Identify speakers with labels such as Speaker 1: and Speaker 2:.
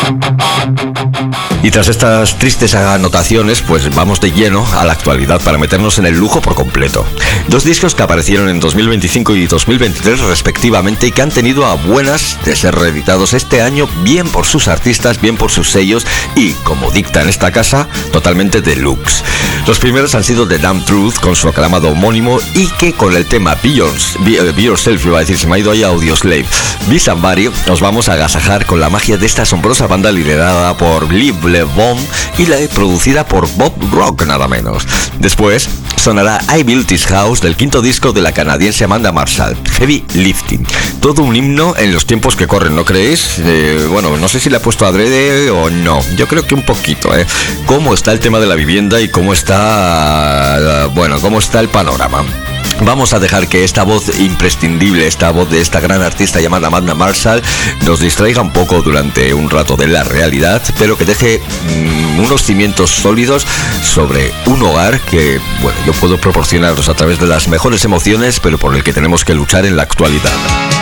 Speaker 1: Y tras estas tristes anotaciones, pues vamos de lleno a la actualidad para meternos en el lujo por completo. Dos discos que aparecieron en 2025 y 2023 respectivamente y que han tenido a buenas de ser reeditados este año, bien por sus artistas, bien por sus sellos y, como dicta en esta casa, totalmente deluxe. Los primeros han sido The Damn Truth con su aclamado homónimo y que con el tema Be Yourself, iba a decir, se me ha ido ahí Audioslave, Be Somebody, nos vamos a agasajar con la magia de esta asombrosa banda liderada por Liv LeBon y producida por Bob Rock, nada menos. Después sonará I Built This House del quinto disco de la canadiense Amanda Marshall, Heavy Lifting. Todo un himno en los tiempos que corren, ¿no creéis? Bueno, no sé si le ha puesto adrede o no. Yo creo que un poquito, ¿Cómo está el tema de la vivienda y cómo está el panorama? Vamos a dejar que esta voz imprescindible, esta voz de esta gran artista llamada Amanda Marshall, nos distraiga un poco durante un rato de la realidad, pero que deje unos cimientos sólidos sobre un hogar que, bueno, yo puedo proporcionaros a través de las mejores emociones, pero por el que tenemos que luchar en la actualidad.